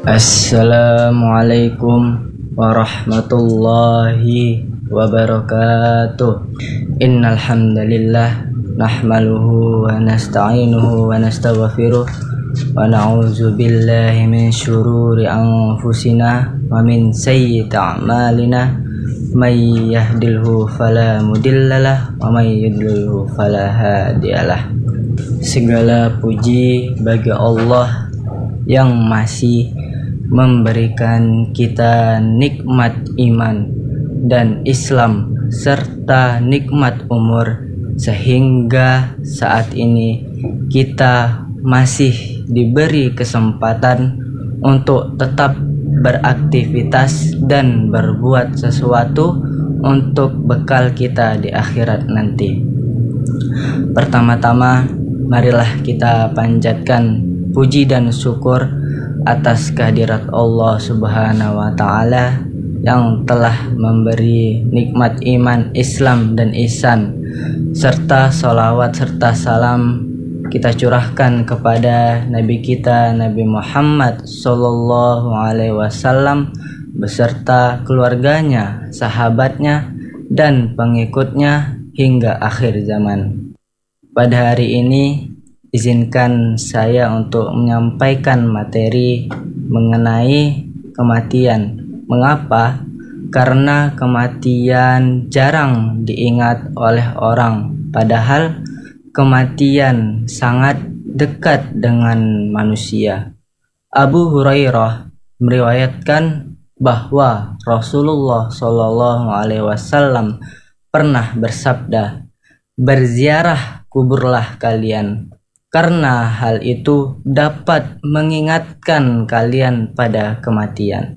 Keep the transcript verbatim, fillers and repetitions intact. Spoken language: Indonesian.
Assalamualaikum warahmatullahi wabarakatuh. Innal hamdalillah nahmaluhu wa nasta'inuhu wa nastaghfiruh wa na'udzu billahi min syururi anfusina wa min sayyiati a'malina. May yahdihillahu fala mudhillalah wa may yudlilhu fala hadiyalah. Segala puji bagi Allah yang masih memberikan kita nikmat iman dan Islam serta nikmat umur, sehingga saat ini kita masih diberi kesempatan untuk tetap beraktivitas dan berbuat sesuatu untuk bekal kita di akhirat nanti. Pertama-tama, marilah kita panjatkan puji dan syukur atas kehadirat Allah Subhanahu wa Ta'ala yang telah memberi nikmat iman, Islam dan ihsan, serta salawat serta salam kita curahkan kepada Nabi kita Nabi Muhammad Sallallahu Alaihi Wasallam beserta keluarganya, sahabatnya dan pengikutnya hingga akhir zaman. Pada hari ini izinkan saya untuk menyampaikan materi mengenai kematian. Mengapa? Karena kematian jarang diingat oleh orang, padahal kematian sangat dekat dengan manusia. Abu Hurairah meriwayatkan bahwa Rasulullah Shallallahu Alaihi Wasallam pernah bersabda, "Berziarah kuburlah kalian, karena hal itu dapat mengingatkan kalian pada kematian."